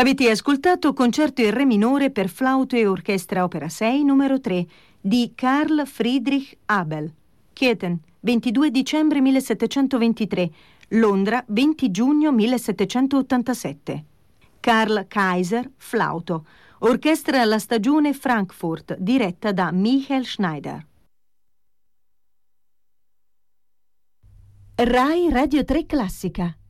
Avete ascoltato Concerto in Re minore per flauto e orchestra opera 6 numero 3 di Carl Friedrich Abel, Köthen, 22 dicembre 1723, Londra, 20 giugno 1787. Carl Kaiser, flauto, orchestra La Stagione Frankfurt, diretta da Michael Schneider. Rai Radio 3 Classica.